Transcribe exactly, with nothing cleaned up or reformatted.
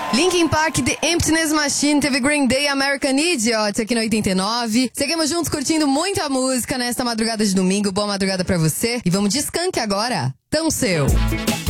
Linkin Park, The Emptiness Machine, teve Green Day, American Idiot aqui no oitenta e nove. Seguimos juntos curtindo muita música nesta madrugada de domingo. Boa madrugada pra você. E vamos de Skank agora. Tão seu.